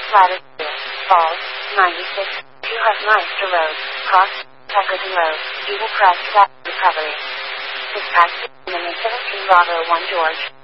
Lattice Falls, 96, 2 Hutmeister Road, Cross, Peckerton Road, Eagle Crest, Recovery. Dispatch, 17 Bravo 1 George.